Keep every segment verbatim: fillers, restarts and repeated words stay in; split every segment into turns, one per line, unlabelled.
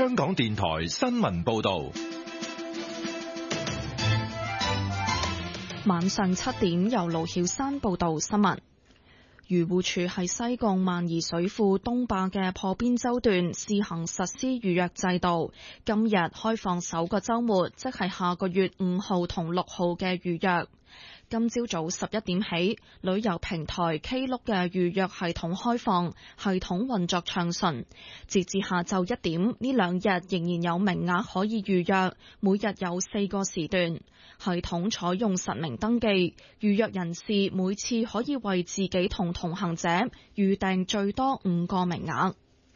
香港電台新聞報道。
晚上七點，由盧曉山報道新聞。漁護署喺西貢萬宜水庫東壩嘅破邊洲段試行實施預約制度，今日開放首個週末，即係下個月五號同六號嘅預約。今朝早十一點起，旅遊平台 Klook 嘅預約系統開放，系統運作暢順。截至下晝一點，呢兩日仍然有名額可以預約，每日有四個時段。系統採用實名登記，預約人士每次可以為自己同同行者預訂最多五個名額。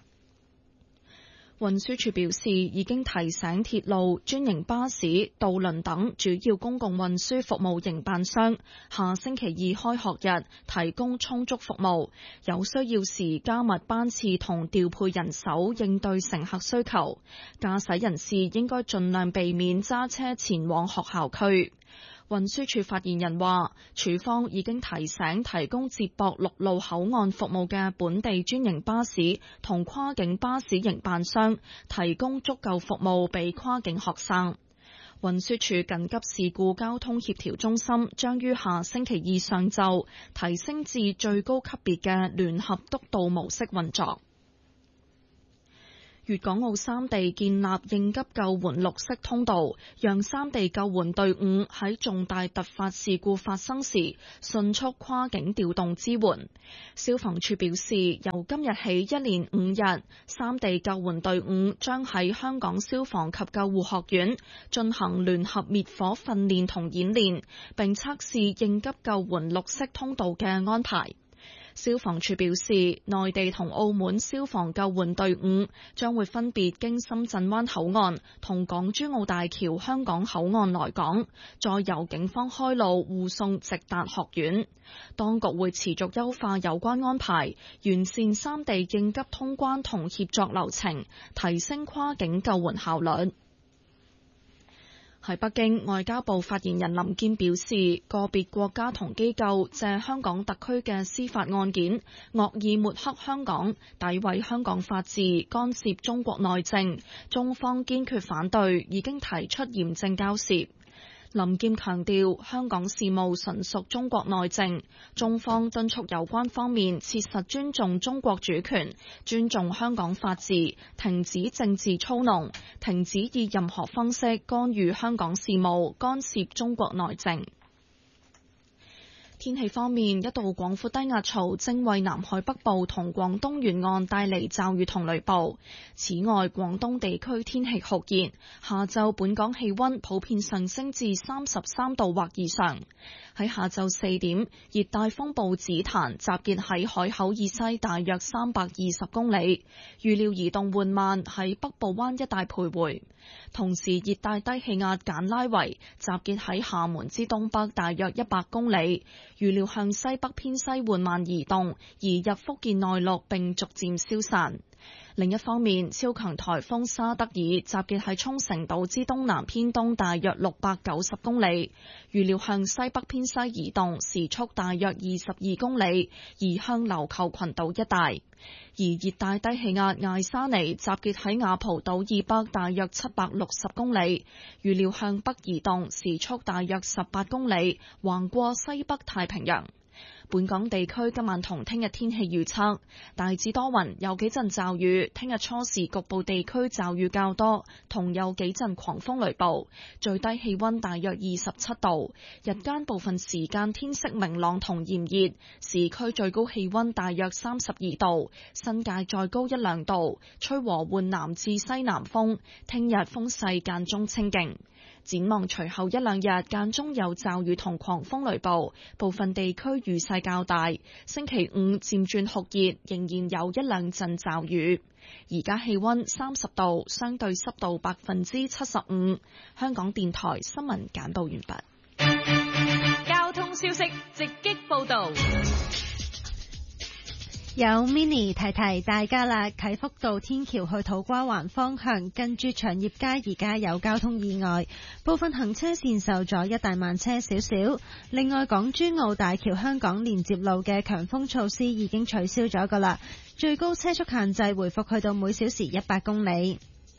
運輸署表示，已經提醒鐵路、專營巴士、渡輪等主要公共運輸服務營辦商，下星期二開學日提供充足服務，有需要時加密班次同調配人手應對乘客需求。駕駛人士應該盡量避免揸車前往學校區。運輸署發言人話，署方已經提醒提供接駁陸路口岸服務嘅本地專營巴士同跨境巴士營辦商，提供足夠服務俾跨境學生。運輸署緊急事故交通協調中心將於下星期二上晝提升至最高級別嘅聯合督導模式運作。粵港澳三地建立應急救援綠色通道，讓三地救援隊伍喺重大突發事故發生時迅速跨境調動支援。消防處表示，由今日起一連五日，三地救援隊伍將喺香港消防及救護學院進行聯合滅火訓練同演練，並測試應急救援綠色通道嘅安排。消防處表示，內地同澳門消防救援隊伍將會分別經深圳灣口岸同港珠澳大橋香港口岸來港，再由警方開路護送直達學院。當局會持續優化有關安排，完善三地應急通關同協作流程，提升跨境救援效率。喺北京，外交部發言人林健表示，個別國家同機構借香港特區嘅司法案件，惡意抹黑香港，詆毀香港法治，干涉中國內政，中方堅決反對，已經提出嚴正交涉。林健強調，香港事務純屬中國內政，中方敦促有關方面切實尊重中國主權，尊重香港法治，停止政治操弄，停止以任何方式干預香港事務，干涉中國內政。天氣方面，一道廣闊低壓槽正為南海北部同廣東沿岸帶嚟驟雨同雷暴。此外，廣東地區天氣酷熱，下晝本港氣溫普遍上升至三十三度或以上。喺下晝四點，熱帶風暴紫檀集結喺海口以西大約三百二十公里，預料移動緩慢喺北部灣一帶徘徊。同時，熱帶低氣壓簡拉維集結喺廈門之東北大約一百公里，預料向西北偏西緩慢移動，移入福建內陸並逐漸消散。另一方面，超強颱風沙德爾集結喺沖繩島之東南偏東大約六百九十公里，預料向西北偏西移動，時速大約二十二公里，移向琉球群島一帶。而熱帶低氣壓艾沙尼集結喺雅蒲島以北大約七百六十公里，預料向北移動，時速大約十八公里，橫過西北太平洋。本港地區今晚同聽日天氣預測，大致多雲，有幾陣驟雨。聽日初時局部地區驟雨較多，同有幾陣狂風雷暴。最低氣溫大約二十七度，日間部分時間天色明朗同炎熱，市區最高氣溫大約三十二度，新界再高一兩度，吹和緩南至西南風。聽日風勢間中清勁。展望隨後一兩日間中有驟雨同狂風雷暴，部分地區雨勢較大。星期五漸轉酷熱，仍然有一兩陣驟雨。而家氣溫三十度，相對濕度百分之七十五。香港電台新聞簡報完畢。
交通消息直擊報道。
有 Mini 提提大家啦，啟福道天橋去土瓜灣方向，近住長業街而家有交通意外，部分行車線受阻，一帶慢車少少。另外，港珠澳大橋香港連接路嘅強風措施已經取消咗噶啦，最高車速限制回復去到每小時一百公里。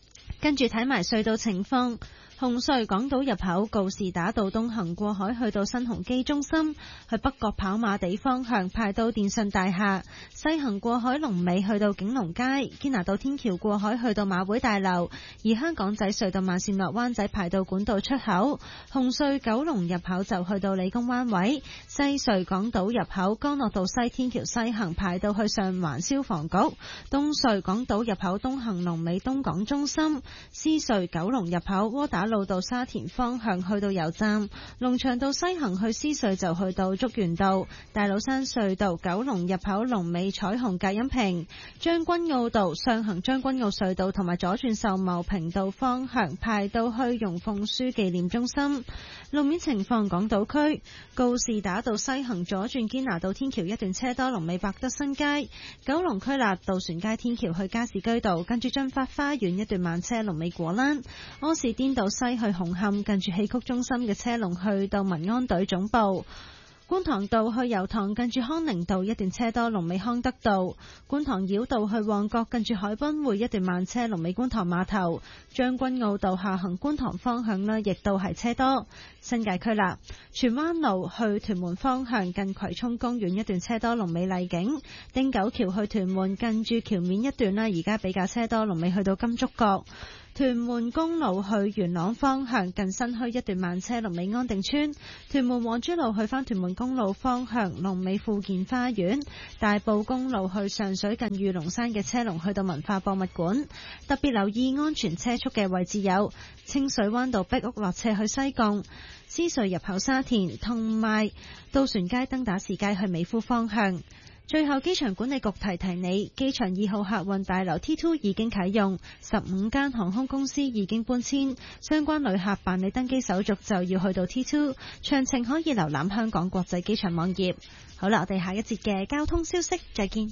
跟住睇埋隧道情況。紅隧港島入口告士打道東行過海去到新鴻基中心，去北角跑馬地方向排到電訊大廈；西行過海龍尾去到景隆街，堅拿道天橋過海去到馬會大樓。而香港仔隧道慢線落灣仔排到管道出口。紅隧九龍入口就去到理工灣位，西隧港島入口干諾道西天橋西行排到去上環消防局。東隧港島入口東行龍尾東港中心，獅隧九龍入口窩打路到沙田方向去到油站，龍翔道西行去獅隧就去到竹園道，大老山隧道九龍入口龍尾彩虹隔音屏，將軍澳道上行將軍澳隧道同埋左轉秀茂坪道方向排到去容鳳書紀念中心。路面情況，港島區告士打道西行左轉堅拿道天橋一段車多，龍尾百德新街；九龍區立渡船街天橋去加士居道，跟住駿發花園一段慢車，龍尾果欄；柯士甸道西去紅磡，近住戲曲中心嘅車龍去到民安隊總部。觀塘道去油塘，近住康寧道一段車多，龍尾康德道；觀塘繞道去旺角，近住海濱匯一段慢車，龍尾觀塘碼頭；將軍澳道下行觀塘方向呢，亦都係車多。新界區啦，荃灣路去屯門方向，近葵涌公園一段車多，龍尾麗景；汀九橋去屯門，近住橋面一段呢，而家比較車多，龍尾去到金竹角。屯門公路去元朗方向，近新墟一段慢車，龍尾安定村；屯門黃珠路去返屯門公路方向，龍尾富健花園；大埔公路去上水近御龍山嘅車龍去到文化博物館。特別留意安全車速嘅位置有清水灣道壁屋落斜去西貢、獅隧入口沙田，同埋渡船街登打士街去美孚方向。最後，機場管理局提提你，機場二號客運大樓 T 二 已經啟用，十五間航空公司已經搬遷，相關旅客辦理登機手續就要去到 T 二，詳情可以瀏覽香港國際機場網頁。好啦，我哋下一節嘅交通消息再見。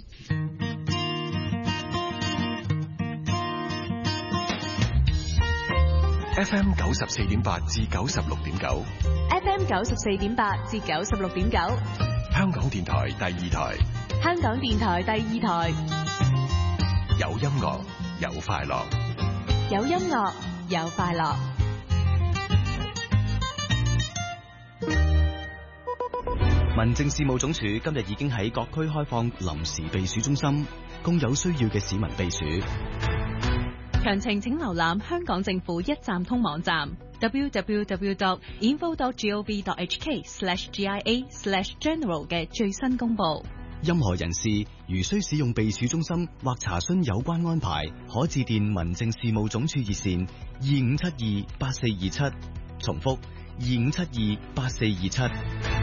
F M 九十四點八至九十六點九
F M 九十四點八至九十六點九，
香港電台第二台，
香港電台第二台，
有音樂有快樂，
有音樂有快樂。
民政事務總署今日已經喺各區開放臨時避暑中心，供有需要嘅市民避暑。
詳情請瀏覽香港政府一站通網站 double-u double-u double-u dot info dot gov dot h k slash g i a slash general 嘅最新公佈。
任何人士如需使用避暑中心或查詢有關安排，可致電民政事務總署熱線二五七二八四二七，重複二五七二八四二七。